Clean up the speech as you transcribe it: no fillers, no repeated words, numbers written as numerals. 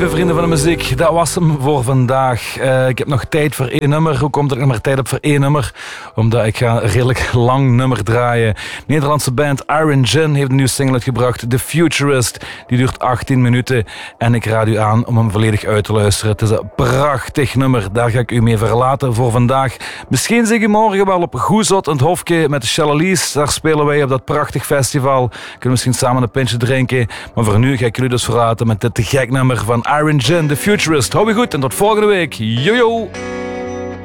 lieve vrienden van de muziek, dat was hem voor vandaag. Ik heb nog tijd voor één nummer. Hoe komt het dat ik nog maar tijd heb voor één nummer? Omdat ik ga een redelijk lang nummer draaien. Nederlandse band Iron Gin heeft een nieuwe single uitgebracht, The Futurist. Die duurt 18 minuten en ik raad u aan om hem volledig uit te luisteren. Het is een prachtig nummer, daar ga ik u mee verlaten voor vandaag. Misschien zie ik u morgen wel op Goezot in het Hofje met de Chalice. Daar spelen wij op dat prachtig festival. Kunnen misschien samen een pintje drinken. Maar voor nu ga ik u dus verlaten met dit te gek nummer van Iron Gin, The Futurist. Hou je goed en tot volgende week. Jojo!